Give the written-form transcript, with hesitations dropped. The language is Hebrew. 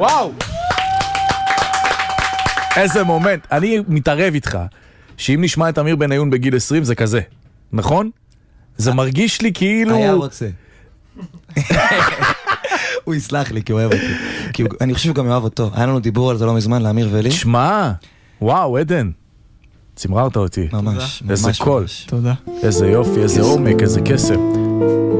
וואו! איזה מומנט. אני מתערב איתך, שאם נשמע את אמיר בניון בגיל 20 זה כזה, נכון? זה מרגיש לי כאילו... היה רוצה. הוא יסלח לי כי הוא אוהב אותי. כי אני חושב שהוא גם אוהב אותו. היה לנו דיבור על זה לא מזמן, לאמיר ולי. שמע, וואו, עדן. צמררת אותי. ממש. איזה קול. תודה. איזה יופי, איזה עומק, איזה קסם.